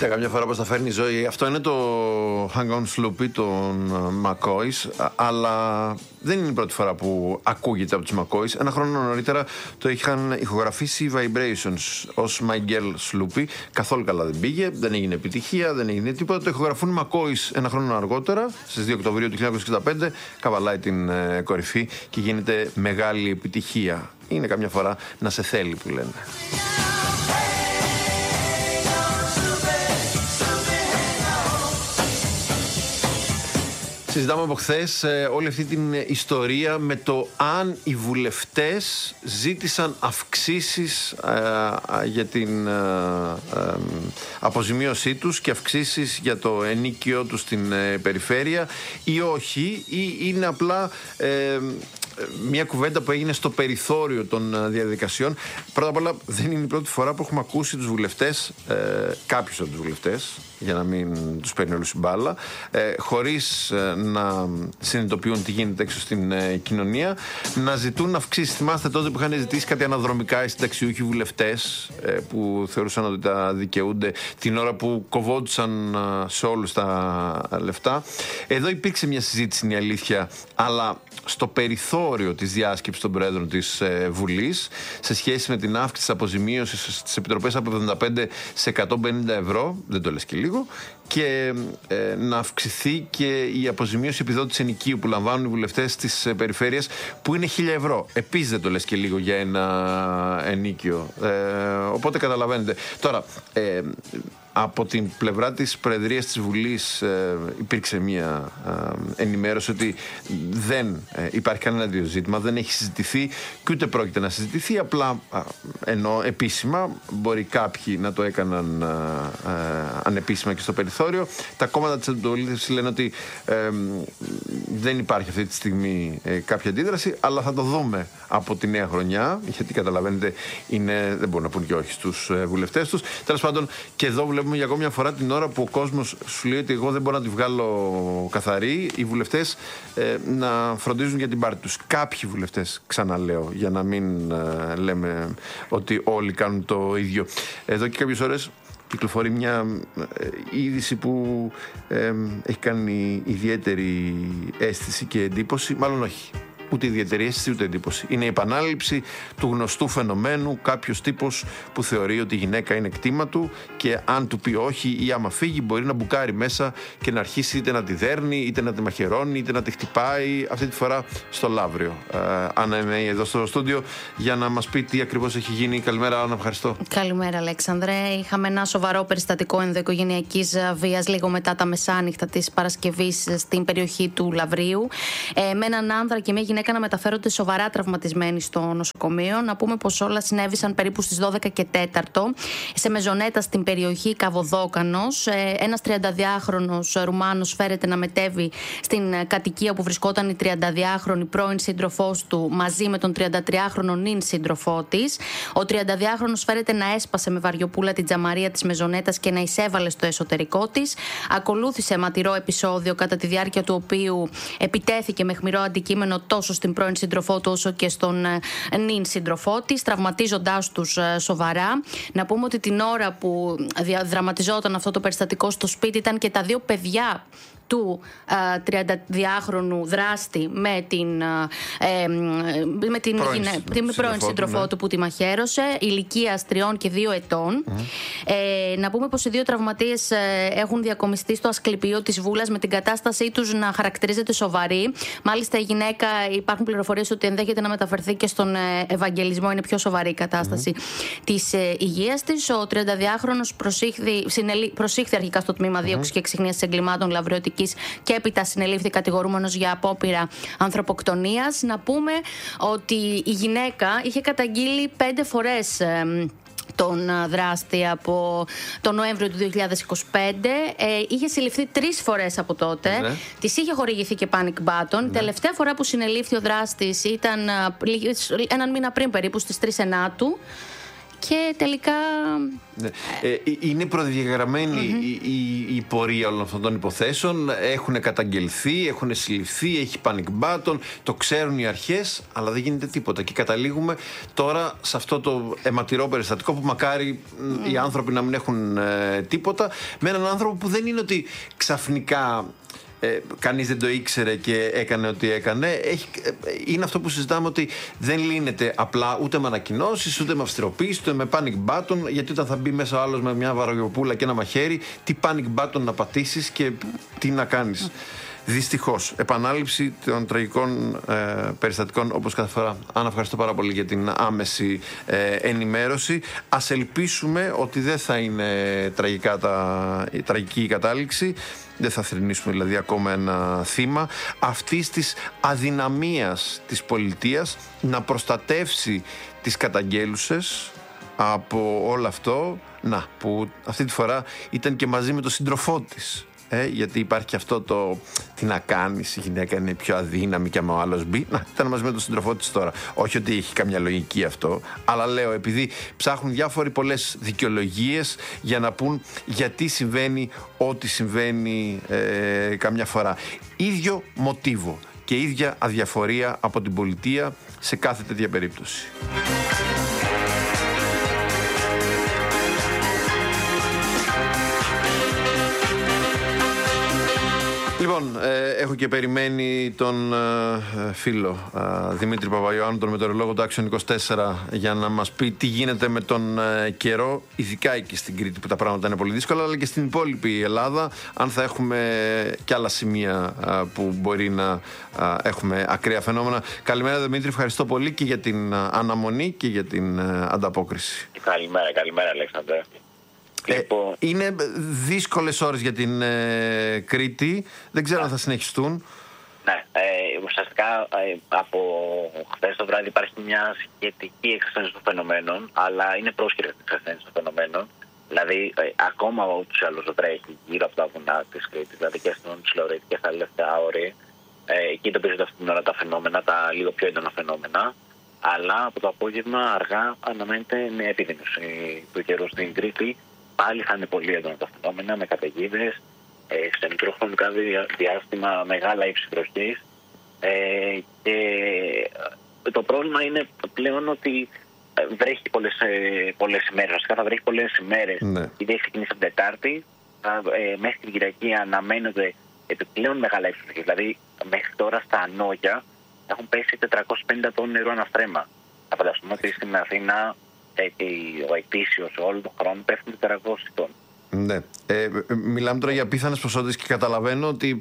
Κοίτα, καμιά φορά πώς τα φέρνει η ζωή. Αυτό είναι το Hang On Sloopy των McCoys, αλλά δεν είναι η πρώτη φορά που ακούγεται από τους McCoys. Ένα χρόνο νωρίτερα το είχαν ηχογραφήσει οι Vibrations ως My Girl Sloopy. Καθόλου καλά δεν πήγε, δεν έγινε επιτυχία, δεν έγινε τίποτα. Το ηχογραφούν οι McCoys ένα χρόνο αργότερα, στις 2 Οκτωβρίου του 1965. Καβαλάει την κορυφή και γίνεται μεγάλη επιτυχία. Είναι καμιά φορά να σε θέλει που λένε. Συζητάμε από χθες όλη αυτή την ιστορία με το αν οι βουλευτές ζήτησαν αυξήσεις για την αποζημίωσή τους και αυξήσεις για το ενίκιο τους στην περιφέρεια ή όχι, ή είναι απλά μια κουβέντα που έγινε στο περιθώριο των διαδικασιών. Πρώτα απ' όλα, δεν είναι η πρώτη φορά που έχουμε ακούσει τους βουλευτές, κάποιους από τους βουλευτές, για να μην τους παίρνει όλους η μπάλα, χωρίς να συνειδητοποιούν τι γίνεται έξω στην κοινωνία, να ζητούν αυξήσεις. Θυμάστε τότε που είχαν ζητήσει κάτι αναδρομικά οι συνταξιούχοι βουλευτές, που θεωρούσαν ότι τα δικαιούνται την ώρα που κοβόντουσαν σε όλους τα λεφτά. Εδώ υπήρξε μια συζήτηση, είναι η αλήθεια, αλλά στο περιθώριο της διάσκεψης των Προέδρων της Βουλής, σε σχέση με την αύξηση της αποζημίωσης στις επιτροπές από 75 σε 150 ευρώ, δεν το λες και λίγο, και να αυξηθεί και η αποζημίωση επιδότηση ενοικίου που λαμβάνουν οι βουλευτές της περιφέρειας, που είναι 1.000 ευρώ. Επίσης δεν το λες και λίγο για ένα ενίκιο. Οπότε καταλαβαίνετε. Τώρα, από την πλευρά της Προεδρίας της Βουλής υπήρξε μια ενημέρωση ότι δεν υπάρχει κανένα αντίο ζήτημα, δεν έχει συζητηθεί και ούτε πρόκειται να συζητηθεί, απλά ενώ επίσημα μπορεί κάποιοι να το έκαναν ανεπίσημα και στο περιθώριο. Τα κόμματα της αντιπολίτευσης λένε ότι δεν υπάρχει αυτή τη στιγμή κάποια αντίδραση, αλλά θα το δούμε από τη νέα χρονιά, γιατί καταλαβαίνετε δεν μπορούν να πούν και όχι στους βουλευτές τους. Τέλος πάντων, και εδώ βλέπουμε για ακόμη μια φορά την ώρα που ο κόσμος σου λέει ότι εγώ δεν μπορώ να τη βγάλω καθαρή, οι βουλευτές να φροντίζουν για την πάρτη τους. Κάποιοι βουλευτές, ξαναλέω, για να μην λέμε ότι όλοι κάνουν το ίδιο. Εδώ και κάποιες ώρες κυκλοφορεί μια είδηση που έχει κάνει ιδιαίτερη αίσθηση και εντύπωση, μάλλον όχι. Ούτε ιδιαίτερη αίσθηση ούτε εντύπωση. Είναι η επανάληψη του γνωστού φαινομένου, κάποιος τύπος που θεωρεί ότι η γυναίκα είναι κτήμα του και αν του πει όχι ή άμα φύγει μπορεί να μπουκάρει μέσα και να αρχίσει είτε να τη δέρνει, είτε να τη μαχαιρώνει, είτε να τη χτυπάει, αυτή τη φορά στο Λαύριο. Άννα είμαι εδώ στο στούντιο για να μας πει τι ακριβώς έχει γίνει. Καλημέρα Άννα, ευχαριστώ. Καλημέρα Αλέξανδρε. Είχαμε ένα σοβαρό περιστατικό ενδοοικογενειακής βίας λίγο μετά τα μεσάνυχτα της Παρασκευής στην περιοχή του Λαυρίου, με έναν άνδρα και μια γυναίκα να μεταφέρονται σοβαρά τραυματισμένοι στο νοσοκομείο. Να πούμε πως όλα συνέβησαν περίπου στις 12 και 4 σε μεζονέτα στην περιοχή Καβοδόκανος. Ένας 32χρονος Ρουμάνος φέρεται να μετέβει στην κατοικία που βρισκόταν η 32χρονη πρώην σύντροφός του μαζί με τον 33χρονο νυν σύντροφό της. Ο 32χρονος φέρεται να έσπασε με βαριοπούλα την τζαμαρία της μεζονέτας και να εισέβαλε στο εσωτερικό της. Ακολούθησε αιματηρό επεισόδιο κατά τη διάρκεια του οποίου επιτέθηκε με αιχμηρό αντικείμενο τόσο στην πρώην σύντροφό του όσο και στον νυν σύντροφό της, τραυματίζοντάς τους σοβαρά. Να πούμε ότι την ώρα που δραματιζόταν αυτό το περιστατικό στο σπίτι ήταν και τα δύο παιδιά του 32χρονου δράστη με την πρώην σύντροφό του που τη μαχαίρωσε, ηλικίας 3 και 2 ετών. Να πούμε πως οι δύο τραυματίες έχουν διακομιστεί στο Ασκληπείο της Βούλας με την κατάστασή τους να χαρακτηρίζεται σοβαρή. Μάλιστα η γυναίκα, υπάρχουν πληροφορίες ότι ενδέχεται να μεταφερθεί και στον Ευαγγελισμό, είναι πιο σοβαρή η κατάσταση της υγείας της. Ο 32χρονος προσήχθη αρχικά στο τμήμα δίωξης και εξιχνίασης εγκλημάτων λαβρεωτικής και έπειτα συνελήφθη κατηγορούμενος για απόπειρα ανθρωποκτονίας. Να πούμε ότι η γυναίκα είχε καταγγείλει 5 φορές τον δράστη από τον Νοέμβριο του 2025. Είχε συλληφθεί 3 φορές από τότε. Της είχε χορηγηθεί και panic button. Η τελευταία φορά που συνελήφθη ο δράστης ήταν έναν μήνα πριν, περίπου στις 3 Ενάτου. και τελικά... Ναι. Είναι προδιαγραμμένη η πορεία όλων αυτών των υποθέσεων. Έχουν καταγγελθεί, έχουν συλληφθεί, έχει panic button, το ξέρουν οι αρχές, αλλά δεν γίνεται τίποτα. Και καταλήγουμε τώρα σε αυτό το αιματηρό περιστατικό που μακάρι οι άνθρωποι να μην έχουν τίποτα, με έναν άνθρωπο που δεν είναι ότι ξαφνικά κανείς δεν το ήξερε και έκανε ό,τι έκανε. Είναι αυτό που συζητάμε, ότι δεν λύνεται απλά ούτε με ανακοινώσεις, ούτε με αυστηροποίηση, ούτε με panic button, γιατί όταν θα μπει μέσα ο άλλος με μια βαραγιοπούλα και ένα μαχαίρι, τι panic button να πατήσεις και τι να κάνεις. Δυστυχώς, επανάληψη των τραγικών περιστατικών όπως κάθε φορά. Άννα, ευχαριστώ πάρα πολύ για την άμεση ενημέρωση. Ας ελπίσουμε ότι δεν θα είναι τραγική η κατάληξη. Δεν θα θρηνήσουμε δηλαδή ακόμα ένα θύμα αυτής της αδυναμίας της πολιτείας να προστατεύσει τις καταγγέλουσες από όλο αυτό. Να, που αυτή τη φορά ήταν και μαζί με τον σύντροφό της. Γιατί υπάρχει και αυτό το τι να κάνεις, η γυναίκα είναι πιο αδύναμη και άμα ο άλλος μπει. Να, ήταν μαζί με τον σύντροφό της τώρα. Όχι ότι έχει καμιά λογική αυτό, αλλά λέω, επειδή ψάχνουν διάφοροι πολλές δικαιολογίες για να πούν γιατί συμβαίνει ό,τι συμβαίνει καμιά φορά. Ίδιο μοτίβο και ίδια αδιαφορία από την πολιτεία σε κάθε τέτοια περίπτωση. Λοιπόν, έχω και περιμένει τον φίλο Δημήτρη Παπαϊωάννου, τον μετεωρολόγο του Action 24, για να μας πει τι γίνεται με τον καιρό, ειδικά εκεί στην Κρήτη που τα πράγματα είναι πολύ δύσκολα, αλλά και στην υπόλοιπη Ελλάδα, αν θα έχουμε και άλλα σημεία που μπορεί να έχουμε ακραία φαινόμενα. Καλημέρα Δημήτρη, ευχαριστώ πολύ και για την αναμονή και για την ανταπόκριση. Καλημέρα Αλέξανδρε. Είναι δύσκολες ώρες για την Κρήτη. Δεν ξέρω αν θα συνεχιστούν. Ναι, ουσιαστικά από χθες το βράδυ υπάρχει μια σχετική εξασθένηση των φαινομένων, αλλά είναι πρόσχερη εξασθένηση των φαινομένων. Δηλαδή, ακόμα ούτως ή άλλως βρέχει γύρω από τα βουνά της Κρήτης, δηλαδή και στην Ονισλωρήτη και στα Λευκά Όρη. Εκεί εντοπίζονται αυτή την ώρα τα φαινόμενα, τα λίγο πιο έντονα φαινόμενα. Αλλά από το απόγευμα αργά αναμένεται μια επιδείνωση του καιρού στην Κρήτη. Πάλι θα είναι πολύ έντονα τα φαινόμενα, με καταιγίδες, σε μικρό χρονικά διάστημα μεγάλα ύψη βροχής. Και το πρόβλημα είναι πλέον ότι βρέχει πολλές ημέρες. Βασικά θα βρέχει πολλές ημέρες. Ναι. Ήδη έχει ξεκινήσει από την Τετάρτη. Μέχρι την Κυριακή αναμένονται επιπλέον μεγάλα ύψη βροχής. Δηλαδή, μέχρι τώρα στα Ανόγια έχουν πέσει 450 τόνοι νερού αναστρέμα. Θα φανταστούμε ότι στην Αθήνα και ο ετήσιος όλο τον χρόνο πέφτουν 400 τόνοι. Ναι. Μιλάμε τώρα για απίθανες ποσότητες και καταλαβαίνω ότι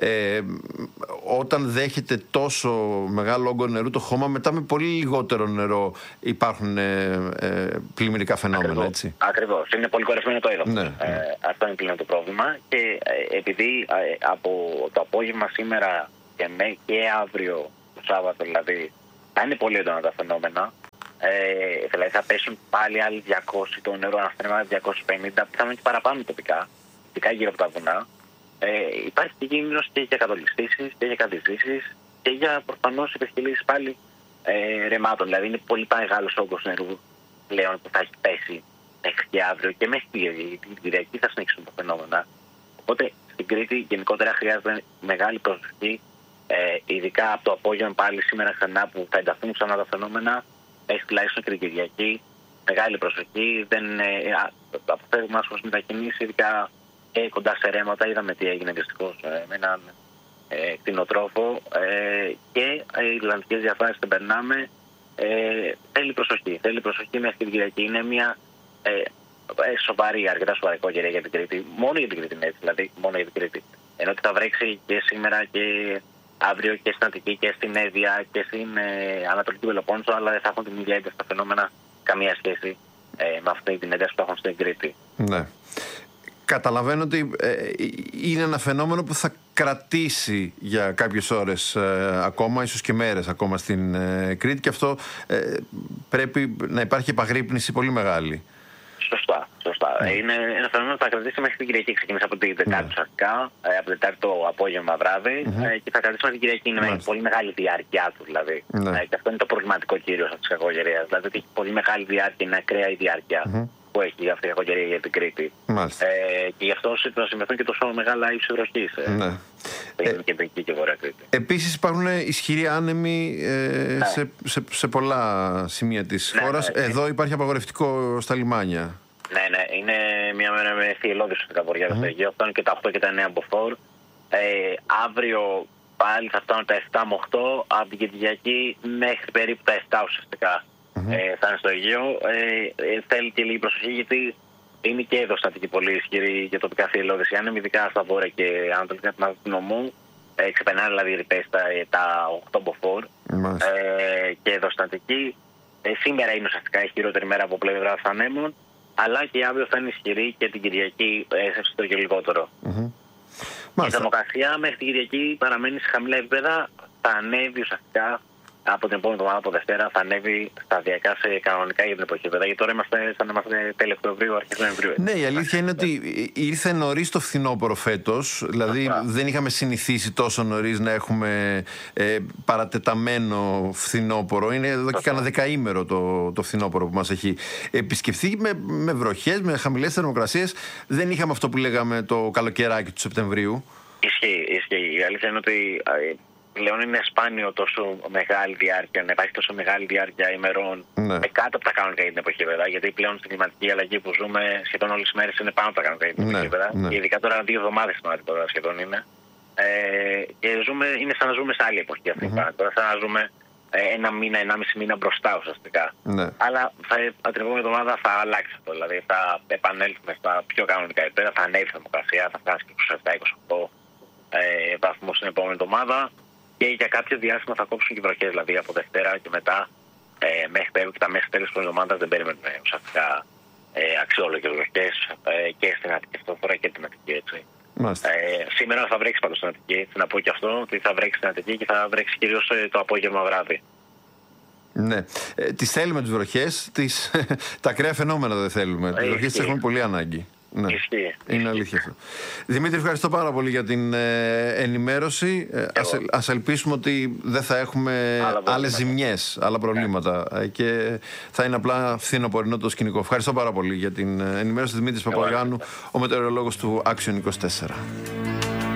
όταν δέχεται τόσο μεγάλο όγκο νερού το χώμα, μετά με πολύ λιγότερο νερό υπάρχουν πλημμυρικά φαινόμενα, έτσι. Ακριβώς. Είναι πολύ κορεσμένο το έδαφος. Ναι. Αυτό είναι πλέον το πρόβλημα. Και επειδή από το απόγευμα σήμερα και αύριο το Σάββατο δηλαδή θα είναι πολύ έντονα τα φαινόμενα, δηλαδή θα πέσουν πάλι άλλοι 200 το νερό αναστρέμα, 250, πιθανόν και παραπάνω τοπικά, ειδικά γύρω από τα βουνά. Υπάρχει και κίνδυνος και για κατολιστήσεις και για κατηζήσεις και για προφανώς υπερχειλήσεις πάλι ρεμάτων. Δηλαδή είναι πολύ μεγάλος όγκος νερού πλέον που θα έχει πέσει μέχρι και αύριο και μέχρι την Κυριακή θα συνεχίσουν τα φαινόμενα. Οπότε στην Κρήτη γενικότερα χρειάζεται μεγάλη προσοχή, ειδικά από το απόγευμα πάλι σήμερα ξανά που θα ενταθούν ξανά τα φαινόμενα. Έχει τουλάχιστον και την Κυριακή. Μεγάλη προσοχή. Δεν αποφεύγουμε άσχημες μετακινήσεις, ειδικά κοντά σε ρέματα. Είδαμε τι έγινε δυστυχώς με έναν κτηνοτρόφο. Και οι Ιρλανδικές διαφάσεις δεν περνάμε. Θέλει προσοχή. Θέλει προσοχή μέχρι την Κυριακή. Είναι μια αρκετά σοβαρή καιρία για την Κρήτη. Μόνο για την Κρήτη είναι έτσι, δηλαδή μόνο για την Κρήτη. Ενώ ότι θα βρέξει και σήμερα και αύριο και στην Αττική και στην Έδεια και στην Ανατολική Πελοπόννησο, αλλά δεν θα έχουν την ίδια ένταση στα φαινόμενα, καμία σχέση με αυτή την ένταση που έχουν στην Κρήτη. Ναι. Καταλαβαίνω ότι είναι ένα φαινόμενο που θα κρατήσει για κάποιες ώρες ακόμα, ίσως και μέρες ακόμα στην Κρήτη, και αυτό πρέπει να υπάρχει επαγρύπνηση πολύ μεγάλη. Σωστά. Είναι ένα φαινόμενο που θα κρατήσει μέχρι την Κυριακή. Ξεκίνησε από την Τετάρτη ουσιαστικά, από την Τετάρτη το απόγευμα βράδυ, και θα κρατήσει μέχρι την Κυριακή. Είναι πολύ μεγάλη διάρκεια του δηλαδή. Και αυτό είναι το προβληματικό κυρίως τη κακοκαιρία. Δηλαδή ότι έχει πολύ μεγάλη διάρκεια, είναι ακραία η διάρκεια που έχει αυτή η κακοκαιρία για την Κρήτη. Και γι' αυτό θα συμμετέχουν και τόσο μεγάλα ύψη βροχή. Στην κεντρική και βορρά Κρήτη. Επίσης υπάρχουν ισχυροί άνεμοι σε πολλά σημεία της χώρας. Εδώ υπάρχει απαγορευτικό στα λιμάνια. Ναι, είναι μια μέρα με θυελλώδη ουσιαστικά βορειά στο Αιγαίο. Φτάνουν και τα 8 και τα 9 μποφόρ. Αύριο πάλι θα φτάνουν τα 7 με 8. Από την Κυριακή μέχρι περίπου τα 7 ουσιαστικά θα είναι στο Αιγαίο. Θέλει και λίγη προσοχή, γιατί είναι και εδώ στατική πολύ ισχυρή και τοπικά θυελλώδη άνεμοι, ειδικά στα βόρεια και ανατολικά τμήματα του νομού. Ξεπερνάνε δηλαδή ρηπές τα 8 μποφόρ και εδώ στατική. Σήμερα είναι ουσιαστικά η χειρότερη μέρα από πλευρά ανέμων, αλλά και αύριο θα είναι ισχυρή και την Κυριακή σε και λιγότερο. Η θερμοκρασία μέχρι την Κυριακή παραμένει σε χαμηλά επίπεδα. Θα ανέβει ουσιαστικά από την επόμενη εβδομάδα, από Δευτέρα, θα ανέβει σταδιακά σε κανονικά για την εποχή. Γιατί τώρα είμαστε σαν να είμαστε τέλη Οκτωβρίου, αρχές Νοεμβρίου. Ναι, η αλήθεια είναι ότι ήρθε νωρίς το φθινόπωρο φέτος. Δηλαδή δεν είχαμε συνηθίσει τόσο νωρίς να έχουμε παρατεταμένο φθινόπωρο. Είναι εδώ και κάνα δεκαήμερο το φθινόπωρο που μας έχει επισκεφθεί με βροχές, με χαμηλές θερμοκρασίες. Δεν είχαμε αυτό που λέγαμε το καλοκαιράκι του Σεπτεμβρίου. Ισχύει. Η αλήθεια είναι ότι πλέον είναι σπάνιο τόσο μεγάλη διάρκεια, να υπάρχει τόσο μεγάλη διάρκεια ημερών με κάτω από τα κανονικά για την εποχή, βέβαια. Γιατί πλέον στην κλιματική αλλαγή που ζούμε, σχεδόν όλες τις μέρες είναι πάνω από τα κανονικά για την εποχή, βέβαια. Και ειδικά τώρα 2 εβδομάδες τώρα σχεδόν είναι. Και είναι σαν να ζούμε σε άλλη εποχή αυτή. Τώρα σαν να ζούμε ένα μήνα, 1,5 μήνα μπροστά ουσιαστικά. Αλλά την επόμενη εβδομάδα θα αλλάξει αυτό. Δηλαδή θα επανέλθουμε στα πιο κανονικά επίπεδα, θα ανέβει η θερμοκρασία, θα φτάσει και στους 27-28 βαθμούς την επόμενη εβδομάδα. Και για κάποιο διάστημα θα κόψουν και βροχές, δηλαδή από Δευτέρα και μετά μέχρι περίπου και τα μέσα τέλος της εβδομάδας δεν περιμένουμε ουσιαστικά αξιόλογες βροχές και στην Αττική αυτόφορα και την Αττική, έτσι. Σήμερα θα βρέξει πάντως στην Αττική. Να πω και αυτό, ότι θα βρέξει στην Αττική και θα βρέξει κυρίως το απόγευμα βράδυ. Ναι. Τις θέλουμε τις βροχές, τα ακραία φαινόμενα δεν θέλουμε. Τις βροχές τις έχουμε πολύ ανάγκη. Ναι. Είναι αλήθεια αυτό. Δημήτρη, ευχαριστώ πάρα πολύ για την ενημέρωση. Ας ελπίσουμε ότι δεν θα έχουμε άλλες ζημιές, άλλα προβλήματα και θα είναι απλά φθινοπορεινό το σκηνικό. Ευχαριστώ πάρα πολύ για την ενημέρωση. Δημήτρης Παπαγιάννου, ο μετεωρολόγος του Action 24.